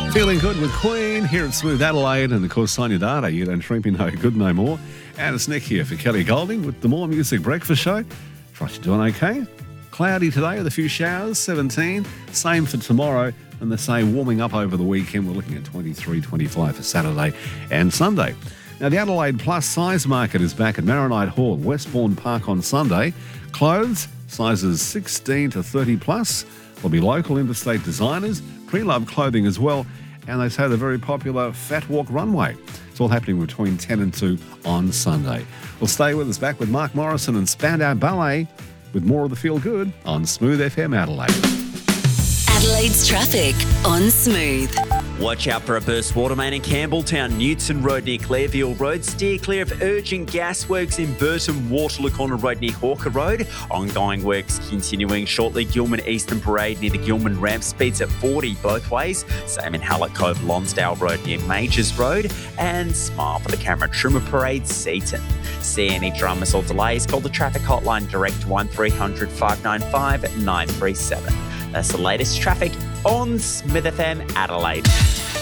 Feeling good with Queen here at Smooth Adelaide, and of course Sonia Data, You Don't Treat Me No Good No More. And it's Nick here for Kelly Golding with the More Music Breakfast Show. Trust you're doing okay. Cloudy today with a few showers, 17. Same for tomorrow, and the same warming up over the weekend. We're looking at 23, 25 for Saturday and Sunday. Now, the Adelaide Plus Size Market is back at Maronite Hall, Westbourne Park on Sunday. Clothes, sizes 16 to 30 plus. There'll be local interstate designers, pre-loved clothing as well, and they say the very popular Fat Walk Runway. It's all happening between 10 and 2 on Sunday. Well, stay with us, back with Mark Morrison and Spandau Ballet with more of the Feel Good on Smooth FM Adelaide. Adelaide's traffic on Smooth. Watch out for a burst water main in Campbelltown, Newton Road near Clairville Road. Steer clear of urgent gas works in Burton, Waterloo Corner Road near Hawker Road. Ongoing works continuing shortly. Gilman Eastern Parade near the Gilman ramp. Speeds at 40 both ways. Same in Hallett Cove, Lonsdale Road near Majors Road. And Smile for the Camera Trimmer Parade, Seaton. See any dramas or delays, call the traffic hotline direct 1300 595 937. That's the latest traffic on Smith FM Adelaide.